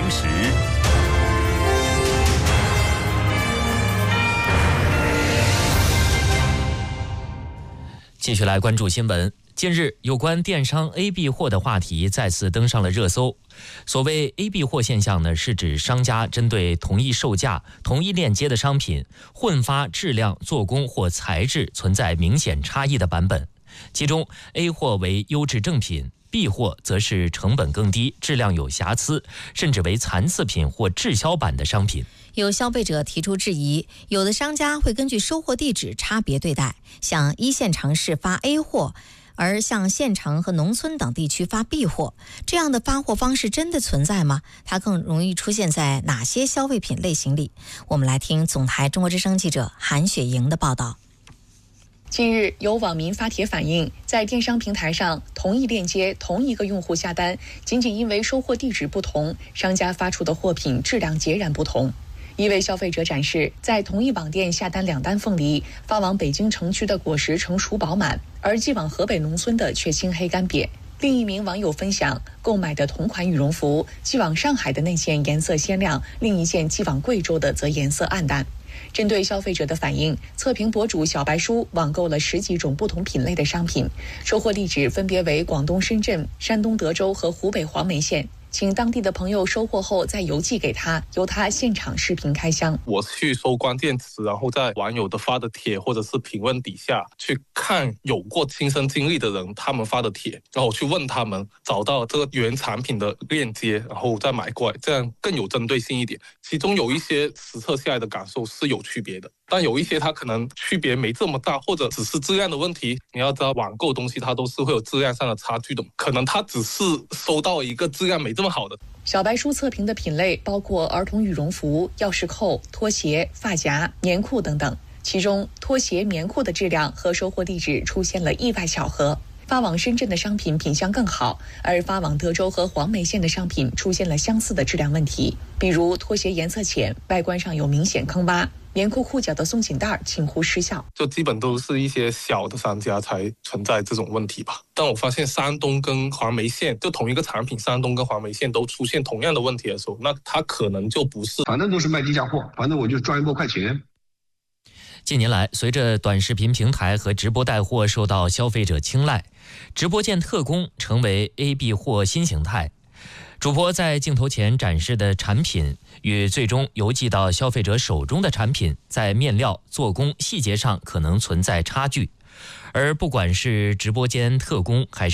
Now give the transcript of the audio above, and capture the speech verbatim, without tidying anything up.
时。继续来关注新闻。近日，有关电商 A B 货的话题再次登上了热搜。所谓 A B 货现象呢，是指商家针对同一售价、同一链接的商品，混发质量、做工或材质存在明显差异的版本。其中 A 货为优质正品， B 货则是成本更低、质量有瑕疵，甚至为残次品或滞销版的商品。 有消费者提出质疑，有的商家会根据收货地址差别对待，向一线城市发 A 货，而向县城和农村等地区发 B 货，这样的发货方式真的存在吗？它更容易出现在哪些消费品类型里？我们来听总台中国之声记者韩雪莹的报道。 近日，有网民发帖反映，在电商平台上，同一链接、同一个用户下单，仅仅因为收货地址不同，商家发出的货品质量截然不同。一位消费者展示，在同一网店下单两单凤梨，发往北京城区的果实成熟饱满，而寄往河北农村的却青黑干瘪。另一名网友分享，购买的同款羽绒服，寄往上海的那件颜色鲜亮，另一件寄往贵州的则颜色暗淡。针对消费者的反映，测评博主小白书网购了十几种不同品类的商品，收货地址分别为广东深圳、山东德州和湖北黄梅县，请当地的朋友收货后再邮寄给他，由他现场视频开箱。 我去搜关键词，然后在网友的发的帖或者是评论底下去看有过亲身经历的人他们发的帖，然后我去问他们，找到这个原产品的链接，然后再买过来，这样更有针对性一点。其中有一些实测下来的感受是有区别的，但有一些它可能区别没这么大，或者只是质量的问题。你要知道网购东西它都是会有质量上的差距的，可能它只是收到一个质量没这么好的。 小白书测评的品类包括儿童羽绒服、钥匙扣、拖鞋、发夹、棉裤等等，其中拖鞋、棉裤的质量和收货地址出现了意外巧合。发往深圳的商品品相更好，而发往德州和黄梅县的商品出现了相似的质量问题，比如拖鞋颜色浅，外观上有明显坑洼，棉裤裤脚的松紧带近乎失效。 就基本都是一些小的商家才存在这种问题吧。但我发现山东跟黄梅县就同一个产品，山东跟黄梅县都出现同样的问题的时候，那它可能就不是， 反正都是卖低价货，反正我就赚一波快钱。 近年来，随着短视频平台和直播带货受到消费者青睐，直播间特供成为 A B 货新形态。主播在镜头前展示的产品与最终邮寄到消费者手中的产品，在面料、做工、细节上可能存在差距。而不管是直播间特供还是